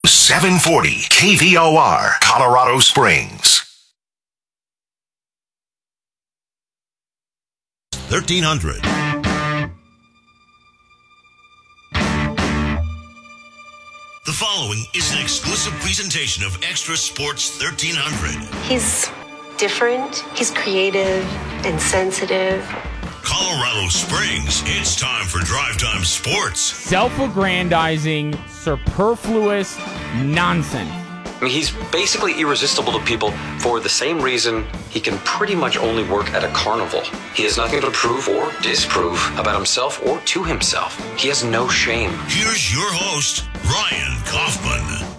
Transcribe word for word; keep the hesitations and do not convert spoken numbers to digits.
seven forty K V O R, Colorado Springs. thirteen hundred. The following is an exclusive presentation of Extra Sports thirteen hundred. He's different, he's creative and sensitive. Colorado Springs, it's time for Drive Time Sports. Self-aggrandizing, superfluous nonsense. I mean, he's basically irresistible to people for the same reason he can pretty much only work at a carnival. He has nothing to prove or disprove about himself or to himself. He has no shame. Here's your host, Ryan Kaufman.